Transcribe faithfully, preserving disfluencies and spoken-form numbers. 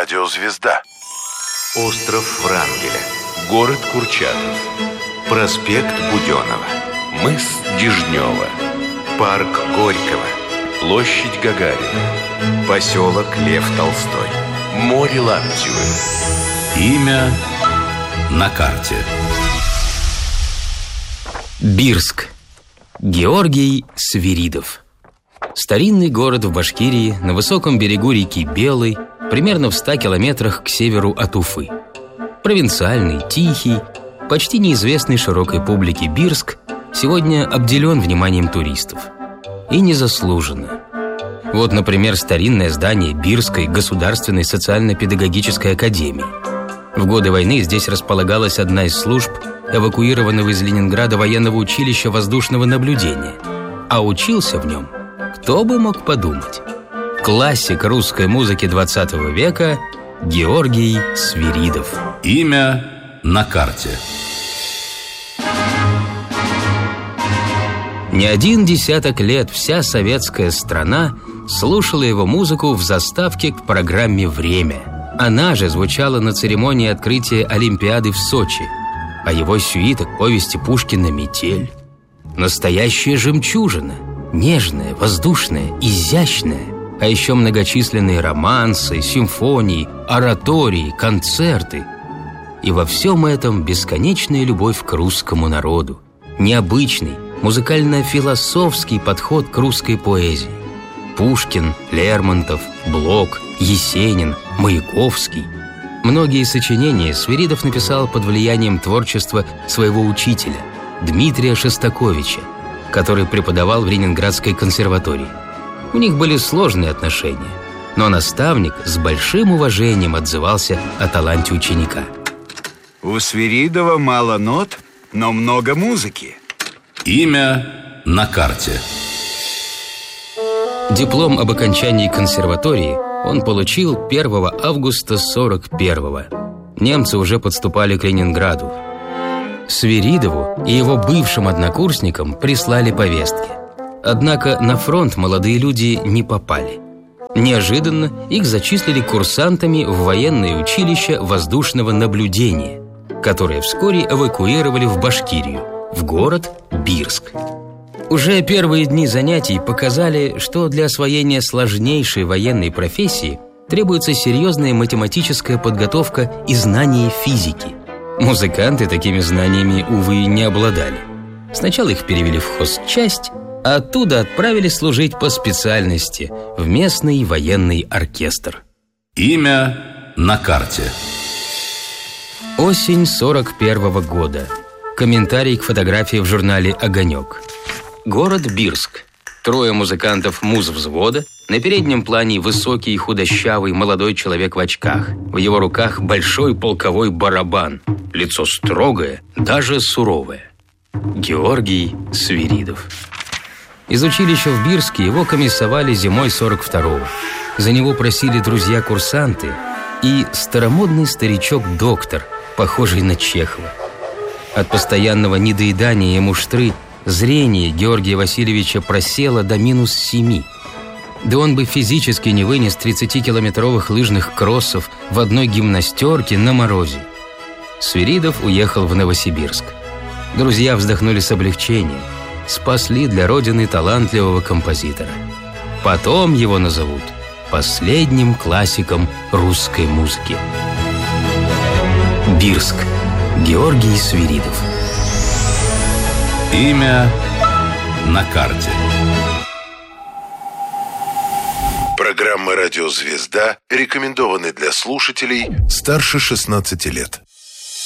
Радиозвезда. Остров Врангеля. Город Курчатов. Проспект Буденова. Мыс Дежнева. Парк Горького. Площадь Гагарина. Поселок Лев Толстой. Море Лаптевы. Имя на карте. Бирск. Георгий Свиридов. Старинный город в Башкирии, на высоком берегу реки Белой, примерно в ста километрах к северу от Уфы. Провинциальный, тихий, почти неизвестный широкой публике Бирск сегодня обделен вниманием туристов. И незаслуженно. Вот, например, старинное здание Бирской государственной социально-педагогической академии. В годы войны здесь располагалась одна из служб эвакуированного из Ленинграда военного училища воздушного наблюдения. А учился в нем, кто бы мог подумать, классик русской музыки двадцатого века Георгий Свиридов. Имя на карте. Не один десяток лет вся советская страна слушала его музыку в заставке к программе «Время». Она же звучала на церемонии открытия Олимпиады в Сочи, а его сюита к повести Пушкина «Метель». Настоящая жемчужина, нежная, воздушная, изящная, а еще многочисленные романсы, симфонии, оратории, концерты. И во всем этом бесконечная любовь к русскому народу, необычный, музыкально-философский подход к русской поэзии. Пушкин, Лермонтов, Блок, Есенин, Маяковский. Многие сочинения Свиридов написал под влиянием творчества своего учителя Дмитрия Шостаковича, который преподавал в Ленинградской консерватории. У них были сложные отношения, но наставник с большим уважением отзывался о таланте ученика. У Свиридова мало нот, но много музыки. Имя на карте. Диплом об окончании консерватории он получил первого августа сорок первого. Немцы уже подступали к Ленинграду. Свиридову и его бывшим однокурсникам прислали повестки. Однако на фронт молодые люди не попали. Неожиданно их зачислили курсантами в военное училище воздушного наблюдения, которое вскоре эвакуировали в Башкирию, в город Бирск. Уже первые дни занятий показали, что для освоения сложнейшей военной профессии требуется серьезная математическая подготовка и знание физики. Музыканты такими знаниями, увы, не обладали. Сначала их перевели в хозчасть, а оттуда отправили служить по специальности в местный военный оркестр. Имя на карте. Осень сорок первого года. Комментарий к фотографии в журнале «Огонек». Город Бирск. Трое музыкантов музвзвода. На переднем плане высокий и худощавый молодой человек в очках. В его руках большой полковой барабан. Лицо строгое, даже суровое. Георгий Свиридов. Из училища в Бирске его комиссовали зимой сорок второго. За него просили друзья-курсанты и старомодный старичок-доктор, похожий на Чехова. От постоянного недоедания и муштры зрение Георгия Васильевича просело до минус семи. Да он бы физически не вынес тридцатикилометровых лыжных кроссов в одной гимнастерке на морозе. Свиридов уехал в Новосибирск. Друзья вздохнули с облегчением. Спасли для родины талантливого композитора. Потом его назовут последним классиком русской музыки. Бирск. Георгий Свиридов. Имя на карте. Программа «Радиозвезда» рекомендованы для слушателей старше шестнадцати лет.